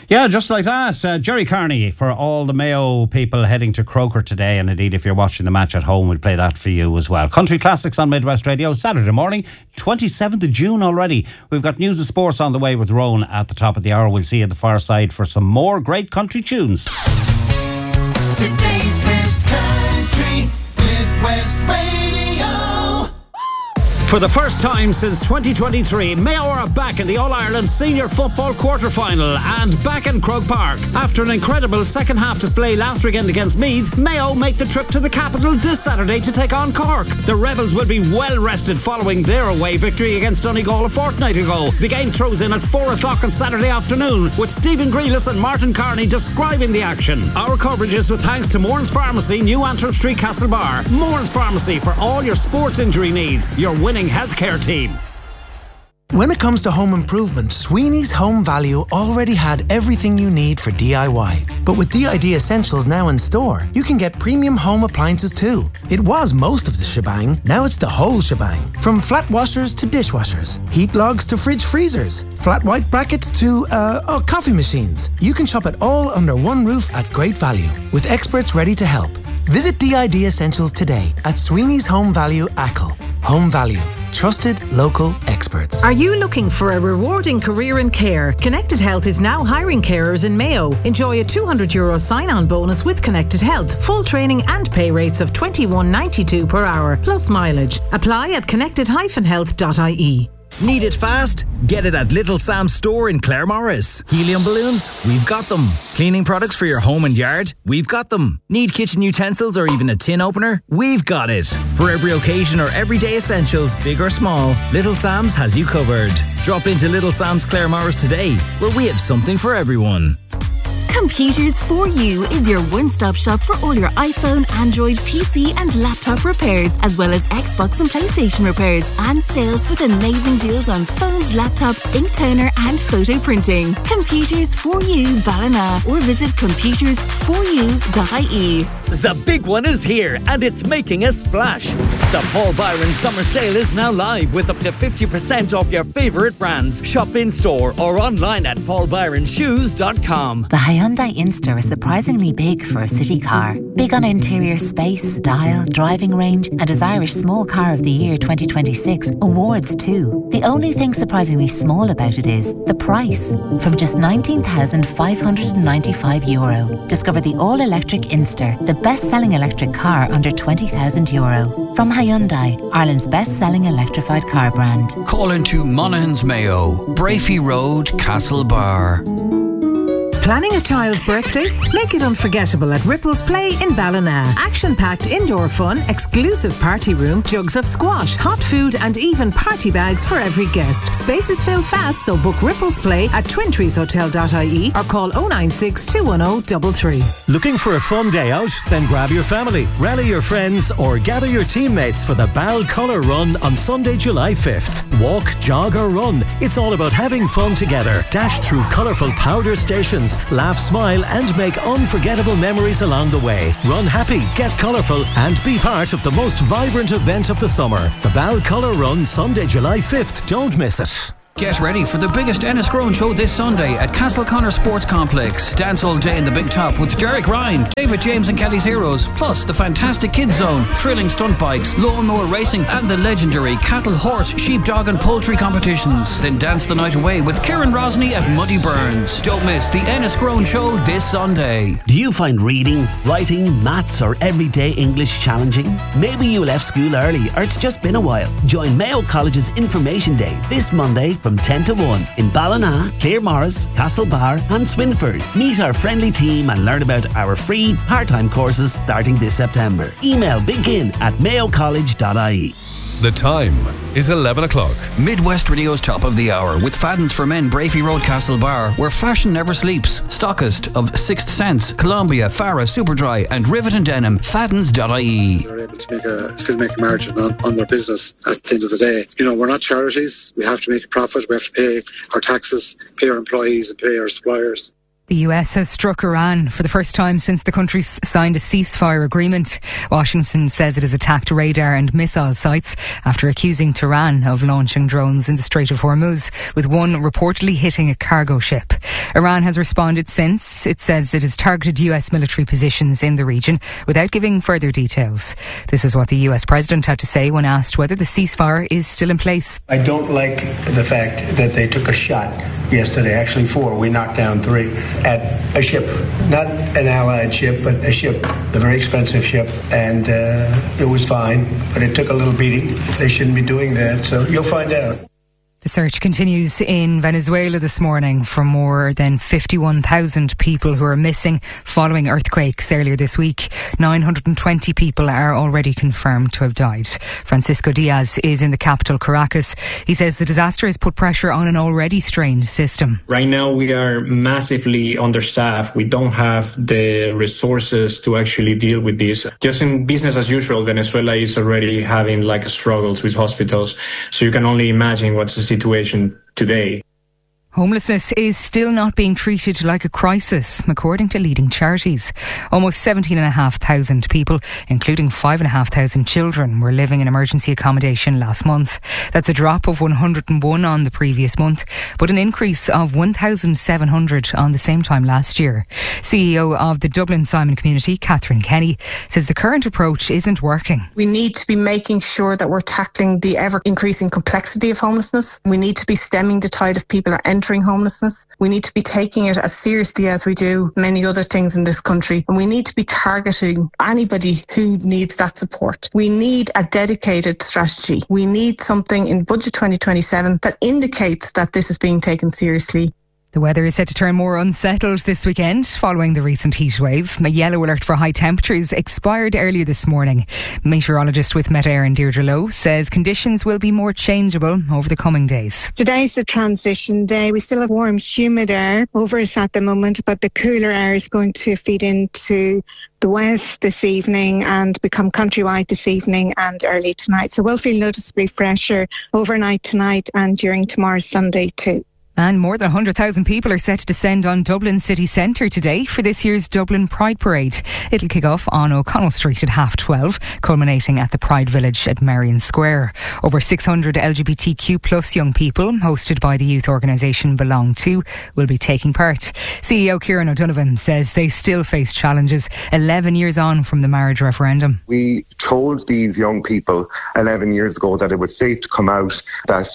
Yeah, just like that. Jerry Carney, for all the Mayo people heading to Croker today, and indeed if you're watching the match at home, we'll play that for you as well. Country Classics on Midwest Radio, Saturday morning, 27th of June already. We've got news of sports on the way with Rowan at the top of the hour. We'll see you at the far side for some more great country tunes. Today's best country, Midwest Radio. For the first time since 2023, Mayo are back in the All-Ireland Senior Football quarter-final and back in Croke Park. After an incredible second-half display last weekend against Meath, Mayo make the trip to the capital this Saturday to take on Cork. The Rebels will be well-rested following their away victory against Donegal a fortnight ago. The game throws in at 4 o'clock on Saturday afternoon, with Stephen Grealis and Martin Carney describing the action. Our coverage is with thanks to Mourns Pharmacy, New Antrim Street, Castlebar. Mourns Pharmacy for all your sports injury needs. Your winning healthcare team. When it comes to home improvement, Sweeney's Home Value already had everything you need for DIY. But with DID Essentials now in store, you can get premium home appliances too. It was most of the shebang, now it's the whole shebang. From flat washers to dishwashers, heat logs to fridge freezers, flat white brackets to, coffee machines. You can shop it all under one roof at great value, with experts ready to help. Visit DID Essentials today at Sweeney's Home Value Achill. Home Value. Trusted local experts. Are you looking for a rewarding career in care? Connected Health is now hiring carers in Mayo. Enjoy a €200 sign-on bonus with Connected Health. Full training and pay rates of $21.92 per hour, plus mileage. Apply at connected-health.ie. Need it fast? Get it at Little Sam's store in Claremorris. Helium balloons? We've got them. Cleaning products for your home and yard? We've got them. Need kitchen utensils or even a tin opener? We've got it. For every occasion or everyday essentials, big or small, Little Sam's has you covered. Drop into Little Sam's Claremorris today, where we have something for everyone. Computers For You is your one-stop shop for all your iPhone, Android, PC and laptop repairs, as well as Xbox and PlayStation repairs, and sales with amazing deals on phones, laptops, ink toner and photo printing. Computers For You Ballina, or visit computersforyou.ie. The big one is here and it's making a splash. The Paul Byron Summer Sale is now live with up to 50% off your favourite brands. Shop in store or online at paulbyronshoes.com. The Hyundai Inster is surprisingly big for a city car. Big on interior space, style, driving range, and as Irish Small Car of the Year 2026 awards too. The only thing surprisingly small about it is the price. From just €19,595. Discover the all-electric Inster, the best-selling electric car under €20,000. From Hyundai, Ireland's best-selling electrified car brand. Call into Monaghan's Mayo, Brafey Road, Castlebar. Planning a child's birthday? Make it unforgettable at Ripples Play in Ballina. Action-packed indoor fun, exclusive party room, jugs of squash, hot food and even party bags for every guest. Spaces fill fast, so book Ripples Play at twintreeshotel.ie or call 096 210 33. Looking for a fun day out? Then grab your family, rally your friends or gather your teammates for the Bal Colour Run on Sunday, July 5th. Walk, jog or run. It's all about having fun together. Dash through colourful powder stations, laugh, smile and make unforgettable memories along the way. Run happy, get colourful and be part of the most vibrant event of the summer. The Bal Colour Run, Sunday, July 5th. Don't miss it. Get ready for the biggest Enniscrone show this Sunday at Castleconnor Sports Complex. Dance all day in the Big Top with Derek Ryan, David James and Kelly's Heroes, plus the fantastic Kids Zone, thrilling stunt bikes, lawnmower racing and the legendary cattle, horse, sheepdog and poultry competitions. Then dance the night away with Kieran Rosny at Muddy Burns. Don't miss the Enniscrone show this Sunday. Do you find reading, writing, maths or everyday English challenging? Maybe you left school early or it's just been a while. Join Mayo College's Information Day this Monday from 10 to 1 in Ballina, Claremorris, Castlebar and Swinford. Meet our friendly team and learn about our free part-time courses starting this September. Email begin@mayocollege.ie. The time is 11 o'clock. Midwest Radio's Top of the Hour with Fadden's for Men, Brafey Road, Castlebar, where fashion never sleeps. Stockist of Sixth Sense, Columbia, Farah, Superdry and Rivet and Denim. Faddens.ie. They're able to still make a margin on their business at the end of the day. You know, we're not charities. We have to make a profit. We have to pay our taxes, pay our employees and pay our suppliers. The US has struck Iran for the first time since the countries signed a ceasefire agreement. Washington says it has attacked radar and missile sites after accusing Tehran of launching drones in the Strait of Hormuz, with one reportedly hitting a cargo ship. Iran has responded since. It says it has targeted US military positions in the region without giving further details. This is what the US president had to say when asked whether the ceasefire is still in place. I don't like the fact that they took a shot yesterday, actually 4, we knocked down 3, at a ship. Not an Allied ship, but a ship, a very expensive ship, and it was fine, but it took a little beating. They shouldn't be doing that, so you'll find out. The search continues in Venezuela this morning for more than 51,000 people who are missing following earthquakes earlier this week. 920 people are already confirmed to have died. Francisco Diaz is in the capital, Caracas. He says the disaster has put pressure on an already strained system. Right now we are massively understaffed. We don't have the resources to actually deal with this. Just in business as usual, Venezuela is already having struggles with hospitals. So you can only imagine what's the situation today. Homelessness is still not being treated like a crisis, according to leading charities. Almost 17,500 people, including 5,500 children, were living in emergency accommodation last month. That's a drop of 101 on the previous month, but an increase of 1,700 on the same time last year. CEO of the Dublin Simon community, Catherine Kenny, says the current approach isn't working. We need to be making sure that we're tackling the ever-increasing complexity of homelessness. We need to be stemming the tide of people entering homelessness. We need to be taking it as seriously as we do many other things in this country, and we need to be targeting anybody who needs that support. We need a dedicated strategy. We need something in Budget 2027 that indicates that this is being taken seriously. The weather is set to turn more unsettled this weekend following the recent heat wave. A yellow alert for high temperatures expired earlier this morning. Meteorologist with Met Éireann Deirdre Lowe says conditions will be more changeable over the coming days. Today's a transition day. We still have warm, humid air over us at the moment, but the cooler air is going to feed into the west this evening and become countrywide this evening and early tonight. So we'll feel noticeably fresher overnight tonight and during tomorrow's Sunday too. And more than 100,000 people are set to descend on Dublin city centre today for this year's Dublin Pride Parade. It'll kick off on O'Connell Street at 12:30, culminating at the Pride Village at Merrion Square. Over 600 LGBTQ plus young people, hosted by the youth organisation Belong To, will be taking part. CEO Kieran O'Donovan says they still face challenges 11 years on from the marriage referendum. We told these young people 11 years ago that it was safe to come out, that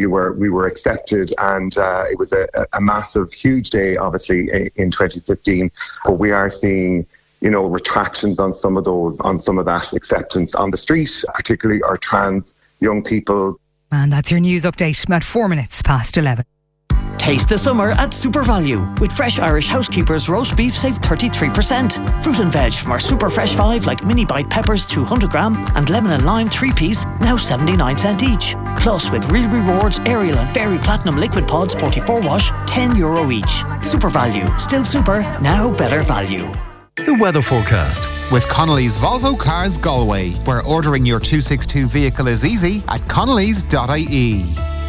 we were accepted, and it was a massive, huge day, obviously, in 2015. But we are seeing, retractions on some of that acceptance on the street, particularly our trans young people. And that's your news update at 4 minutes past 11. Taste the summer at Super Value. With fresh Irish Housekeepers roast beef, save 33%. Fruit and veg from our Super Fresh 5 like mini bite peppers 200 gram and lemon and lime 3-piece, now 79 cents each. Plus with Real Rewards, Ariel and Fairy Platinum liquid pods 44 wash, €10 each. Super Value. Still super, now better value. The weather forecast. With Connolly's Volvo Cars Galway, where ordering your 262 vehicle is easy at connellys.ie.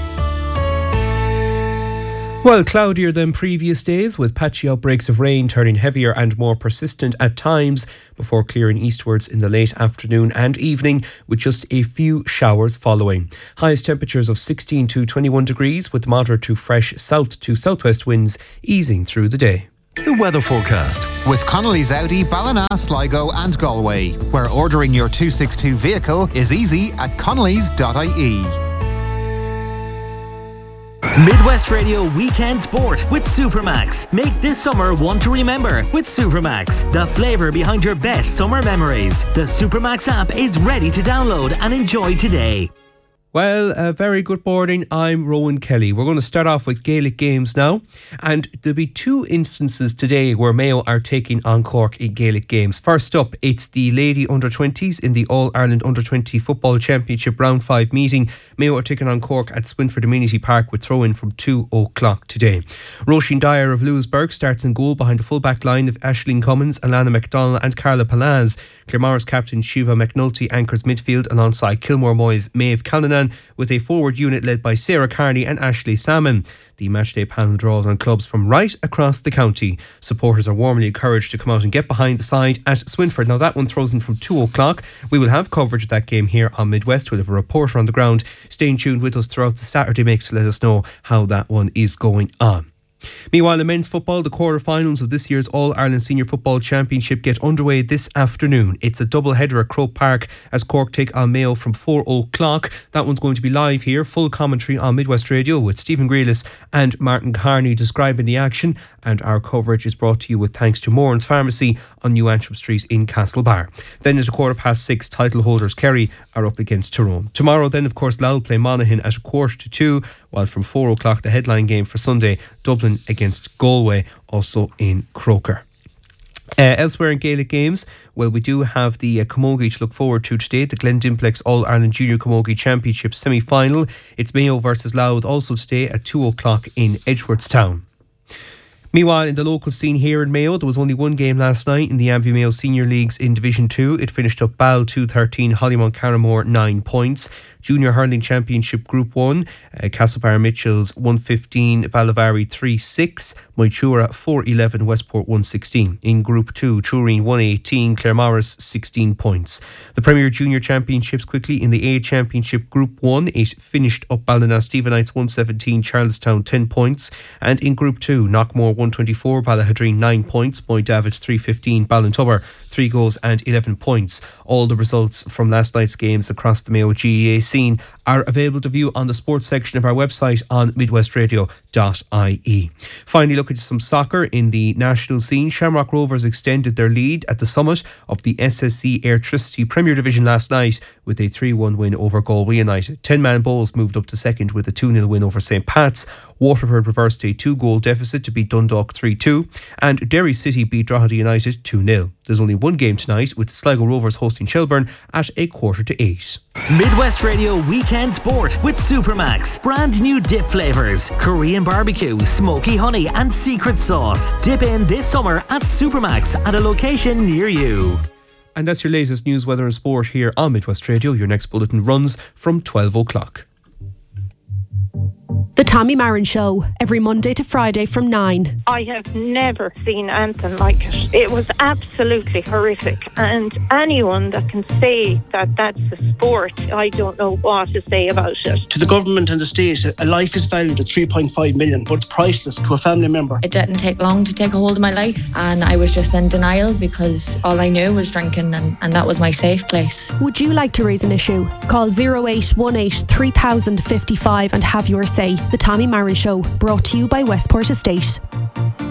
Well, cloudier than previous days, with patchy outbreaks of rain turning heavier and more persistent at times before clearing eastwards in the late afternoon and evening, with just a few showers following. Highest temperatures of 16 to 21 degrees, with moderate to fresh south to southwest winds easing through the day. The weather forecast. With Connolly's Audi, Ballina, Sligo and Galway, where ordering your 262 vehicle is easy at connellys.ie. Midwest Radio Weekend Sport with Supermax. Make this summer one to remember with Supermax, the flavour behind your best summer memories. The Supermax app is ready to download and enjoy today. Well, a very good morning. I'm Rowan Kelly. We're going to start off with Gaelic games now. And there'll be 2 instances today where Mayo are taking on Cork in Gaelic games. First up, it's the Lady Under-20s in the All-Ireland Under-20 Football Championship Round 5 meeting. Mayo are taking on Cork at Swinford Amenity Park with throw-in from 2 o'clock today. Roisin Dyer of Lewisburg starts in goal behind the full-back line of Aisling Cummins, Alana McDonnell and Carla Palaz. Claremorris captain Shiva McNulty anchors midfield alongside Kilmore Moyes' Maeve Callanan, with a forward unit led by Sarah Carney and Ashley Salmon. The matchday panel draws on clubs from right across the county. Supporters are warmly encouraged to come out and get behind the side at Swinford. Now that one throws in from 2 o'clock. We will have coverage of that game here on Midwest. We'll have a reporter on the ground. Stay tuned with us throughout the Saturday mix to let us know how that one is going on. Meanwhile, in men's football, the quarter-finals of this year's All-Ireland Senior Football Championship get underway this afternoon. It's a double-header at Croke Park as Cork take on Mayo from 4 o'clock. That one's going to be live here. Full commentary on Midwest Radio with Stephen Grealis and Martin Carney describing the action. And our coverage is brought to you with thanks to Moran's Pharmacy on New Antrim Street in Castlebar. Then at 6:15, title holders Kerry are up against Tyrone. Tomorrow then, of course, Louth play Monaghan at 1:45, while from 4 o'clock the headline game for Sunday, Dublin against Galway, also in Croker. Elsewhere in Gaelic games, well, we do have the Camogie to look forward to today, the Glendimplex All-Ireland Junior Camogie Championship semi-final. It's Mayo versus Louth also today at 2 o'clock in Edgeworthstown. Meanwhile, in the local scene here in Mayo, there was only one game last night in the Amvie Mayo Senior Leagues in Division 2. It finished up Ball 2-13, Hollymount Carramore 9 points. Junior Hurling Championship Group 1, Castlebar Mitchells 115, Ballavari 3-6, Moitura 4-11, Westport 116. In Group 2, Turin 118, Claremorris 16 points. The Premier Junior Championships quickly in the A Championship Group 1, it finished up Ballina Stephenites 117, Charlestown 10 points. And in Group 2, Knockmore 124, Ballahadreen 9 points, Moydavids 315, Ballintubber 3 goals and 11 points. All the results from last night's games across the Mayo GAA scene are available to view on the sports section of our website on midwestradio.ie. Finally, look at some soccer in the national scene. Shamrock Rovers extended their lead at the summit of the SSC Airtricity Premier Division last night with a 3-1 win over Galway United. 10-man Bowls moved up to second with a 2-0 win over St. Pat's. Waterford reversed a 2-goal deficit to beat Dundalk 3-2, and Derry City beat Drogheda United 2-0. There's only one game tonight with Sligo Rovers hosting Shelburne at 7:45. Midwest Radio Weekend Sport with Supermax. Brand new dip flavours: Korean barbecue, smoky honey and secret sauce. Dip in this summer at Supermax at a location near you. And that's your latest news, weather and sport here on Midwest Radio. Your next bulletin runs from 12 o'clock. The Tommy Marin Show, every Monday to Friday from 9. I have never seen anything like it. It was absolutely horrific. And anyone that can say that that's a sport, I don't know what to say about it. To the government and the state, a life is valued at 3.5 million, but it's priceless to a family member. It didn't take long to take a hold of my life, and I was just in denial because all I knew was drinking, and that was my safe place. Would you like to raise an issue? Call 0818 3055 and have your say. The Tommy Marin Show, brought to you by Westport Estate.